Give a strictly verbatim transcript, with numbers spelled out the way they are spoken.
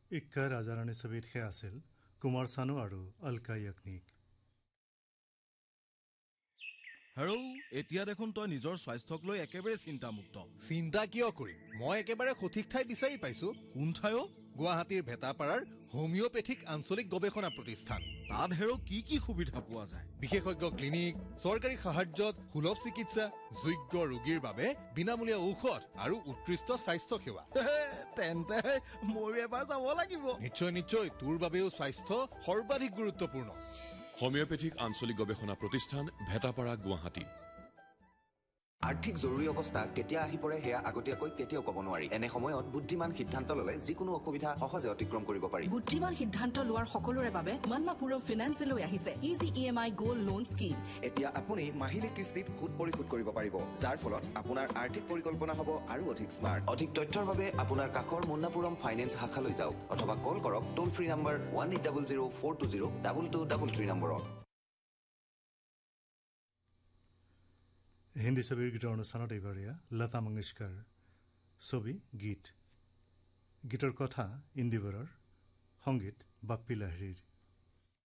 ইক্কা ৰাজাৰাণী ছবিত সে আছিল কুমাৰ চানু আৰু অলকা য়াগনিক। হেৰৌ এতিয়া দেখোন তই নিজৰ স্বাস্থ্যক লৈ একেবাৰে চিন্তামুক্ত। চিন্তা কিয় কৰিম, মই একেবাৰে সঠিক ঠাই বিচাৰি পাইছো। কোন ঠাই? গুৱাহাটীৰ ভেটাপাৰাৰ হোমিওপেথিক আঞ্চলিক গৱেষণা প্ৰতিষ্ঠান। তাত হেৰৌ কি কি সুবিধা পোৱা যায়? বিশেষজ্ঞ ক্লিনিক, চৰকাৰী সাহায্যত সুলভ চিকিৎসা, যোগ্য ৰোগীৰ বাবে বিনামূলীয়া ঔষধ আৰু উৎকৃষ্ট স্বাস্থ্য সেৱা। তেন্তে মই এবাৰ যাব লাগিব। নিশ্চয় নিশ্চয়, তোৰ বাবেও স্বাস্থ্য সৰ্বাধিক গুৰুত্বপূৰ্ণ। হোমিওপেথিক আঞ্চলিক গৱেষণা প্ৰতিষ্ঠান, ভেটাপাৰা, গুৱাহাটী। আৰ্থিক জৰুৰী অৱস্থা কেতিয়া আহি পৰে সেয়া আগতীয়াকৈ কেতিয়াও ক'ব নোৱাৰি। এনে সময়ত বুদ্ধিমান সিদ্ধান্ত ল'লে যিকোনো অসুবিধা সহজে অতিক্ৰম কৰিব পাৰি। বুদ্ধিমান সিদ্ধান্ত লোৱাৰ সকলোৰে বাবে মন্নাপুৰম ফিনান্সে লৈ আহিছে ইজি ই এম আই গোল্ড লোন স্কিম। এতিয়া আপুনি মাহিলী কিস্তিত সুদ পৰিশোধ কৰিব পাৰিব, যাৰ ফলত আপোনাৰ আৰ্থিক পৰিকল্পনা হ'ব আৰু অধিক স্মাৰ্ট। অধিক তথ্যৰ বাবে আপোনাৰ কাষৰ মন্নাপুৰম ফাইনেন্স শাখালৈ যাওক অথবা কল কৰক টোল free number one eight double zero' four two zero' double two double three নম্বৰত। হিন্দী ছবিৰ গীতৰ অনুষ্ঠানত এইবাৰ এয়া লতা মংগেশকাৰ, ছবি গীত। গীতৰ কথা ইন্দিবৰৰ, সংগীত বাপ্পী লাহিৰীৰ।